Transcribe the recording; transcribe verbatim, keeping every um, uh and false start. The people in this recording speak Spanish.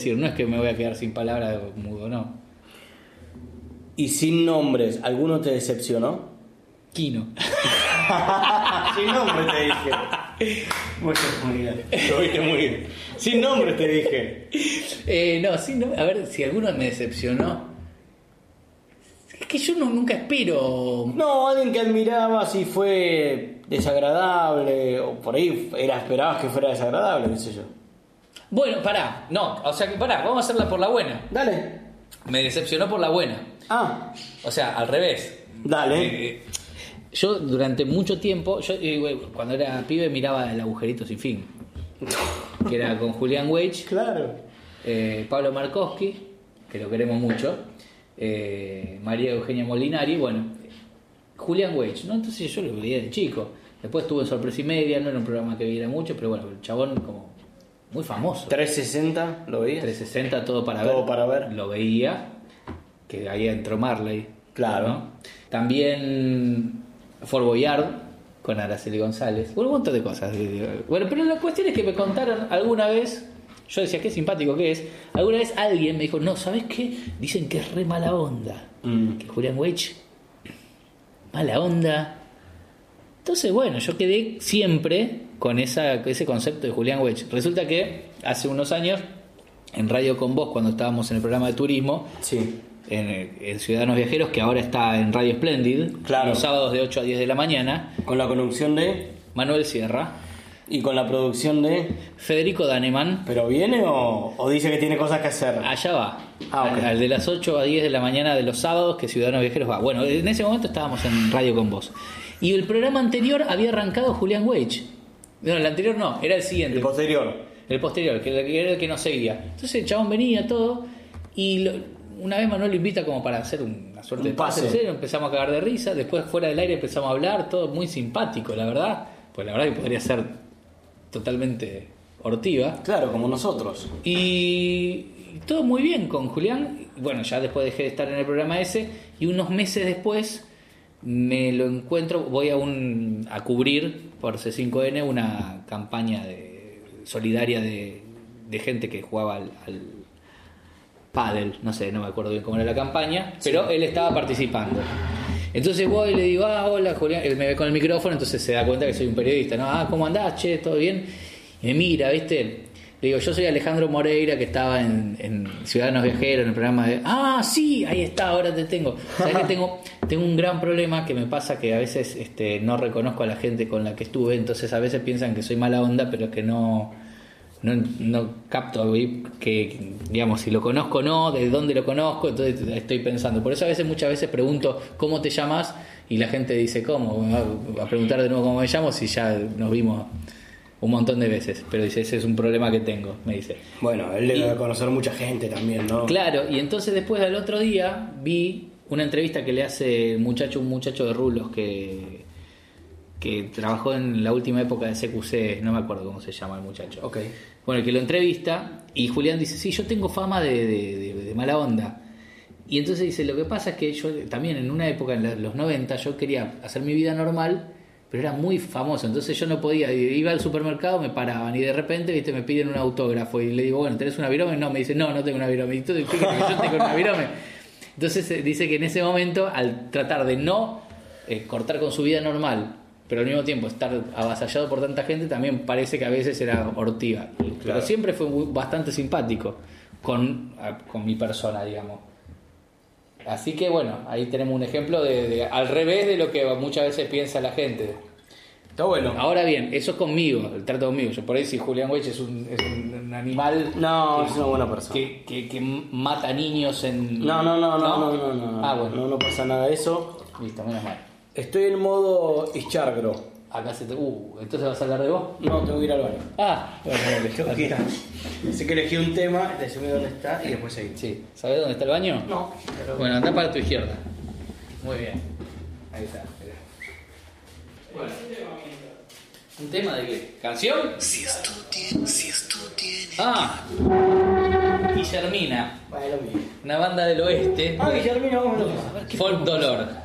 decir, no es que me voy a quedar sin palabras mudo, no. Y sin nombres, ¿alguno te decepcionó? Kino. Sin nombre te dije. Muy bien, lo viste muy bien. Sin nombre te dije. Eh, no, sin nombre. A ver, si alguno me decepcionó. Es que yo no, nunca espero. No, alguien que admirabas y fue desagradable, o por ahí era, esperabas que fuera desagradable, qué sé yo. Bueno, pará, no, o sea que pará, vamos a hacerla por la buena. Dale. Me decepcionó por la buena. Ah. O sea, al revés. Dale. Eh, yo durante mucho tiempo, yo eh, cuando era pibe miraba El agujerito sin fin, que era con Julián Weich, Claro. eh, Pablo Markowski, que lo queremos mucho, eh, María Eugenia Molinari, bueno, Julián Weich, ¿no? Entonces yo lo veía de chico. Después estuvo en Sorpresa y Media, no era un programa que viera mucho, pero bueno, el chabón como muy famoso. trescientos sesenta, ¿lo veías? trescientos sesenta, todo para Todo ver. para ver. Lo veía, que ahí entró Marley. Claro. ¿no? También Fort Boyard con Araceli González. Un montón de cosas. Bueno, pero la cuestión es que me contaron alguna vez, yo decía, qué simpático que es. Alguna vez alguien me dijo, no, ¿sabes qué? Dicen que es re mala onda. Mm. Que Julián Weich, mala onda. Entonces, bueno, yo quedé siempre con esa, ese concepto de Julián Weich. Resulta que hace unos años, en Radio Con Vos, cuando estábamos en el programa de turismo, Sí. en, en Ciudadanos Viajeros, que ahora está en Radio Splendid, Claro. los sábados de ocho a diez de la mañana, Con la conducción de... Manuel Sierra, Y con la producción de... Federico Daneman, ¿Pero viene o, o dice que tiene cosas que hacer? allá va, Ah, ok. al, al de las ocho a diez de la mañana de los sábados, que Ciudadanos Viajeros va. Bueno, en ese momento estábamos en Radio Con Vos. Y el programa anterior había arrancado Julián Weich. No, el anterior no, era el siguiente. El posterior. El posterior, que era el que nos seguía. Entonces el chabón venía todo y lo, una vez Manuel lo invita como para hacer una suerte Un de pase. pase. Empezamos a cagar de risa, después fuera del aire empezamos a hablar, todo muy simpático, la verdad. Pues la verdad que podría ser totalmente hortiva. Claro, como nosotros. Y, y todo muy bien con Julián. Bueno, ya después dejé de estar en el programa ese y unos meses después me lo encuentro, voy a un a cubrir por C cinco N una campaña de solidaria de, de gente que jugaba al, al pádel, no sé, no me acuerdo bien cómo era la campaña, pero sí, él estaba participando. Entonces voy y le digo, ah, hola Julián, él me ve con el micrófono, entonces se da cuenta que soy un periodista, ¿no? Ah, ¿cómo andás, che? ¿Todo bien? Y me mira, ¿viste? Le digo, yo soy Alejandro Moreira, que estaba en, en Ciudadanos Viajeros, en el programa de... Ah, sí, ahí está, ahora te tengo. ¿Sabes que tengo, tengo un gran problema que me pasa que a veces este, no reconozco a la gente con la que estuve, entonces a veces piensan que soy mala onda, pero que no, no, no capto que, digamos, si lo conozco o no, de dónde lo conozco, entonces estoy pensando. Por eso a veces, muchas veces pregunto, ¿cómo te llamas? Y la gente dice, ¿cómo? Me va a preguntar de nuevo cómo me llamo si ya nos vimos un montón de veces, pero dice, ese es un problema que tengo, me dice. Bueno, él debe Y- de conocer mucha gente también, ¿no? Claro, y entonces después al otro día vi una entrevista que le hace un muchacho, un muchacho de rulos que, que trabajó en la última época de C Q C, no me acuerdo cómo se llama el muchacho. Ok. Bueno, que lo entrevista y Julián dice, sí, yo tengo fama de, de, de, de mala onda. Y entonces dice, lo que pasa es que yo también en una época, en la- los noventa, yo quería hacer mi vida normal, pero era muy famoso, entonces yo no podía, iba al supermercado, me paraban y de repente, viste, me piden un autógrafo y le digo, bueno, ¿tenés una virome? No, me dice, no, no tengo una virome. Y tú, fíjate que yo tengo una virome. Entonces eh, dice que en ese momento, al tratar de no eh, cortar con su vida normal, pero al mismo tiempo estar avasallado por tanta gente, también parece que a veces era hortiva. Pero Claro. siempre fue muy- bastante simpático con, a- con mi persona, digamos. Así que bueno, ahí tenemos un ejemplo de, de al revés de lo que muchas veces piensa la gente. Está bueno. Ahora bien, eso es conmigo, el trato conmigo. Yo por ahí si Julián Weich es un, es un animal No, que, es una buena persona. que, que, que mata niños en... No, no, no, no, no, no, no, no. Ah, bueno. No, no pasa nada de eso. Listo, menos mal. Estoy en modo Ischargro. Acá se te... Uh, ¿entonces vas a hablar de vos? No, tengo que ir al baño. Ah, bueno, dale, Tengo que ir. Así que elegí un tema, decime dónde está y después seguimos. Sí, ¿sabés dónde está el baño? No, pero... Bueno, anda para tu izquierda. Muy bien. Ahí está. Mirá. Bueno. ¿Un tema de qué? ¿Canción? Si esto tiene, si esto tiene. Ah, Guillermina, Bueno, lo mío. una banda del oeste. Ah, Guillermina, vamos a ver. Folk Dolor.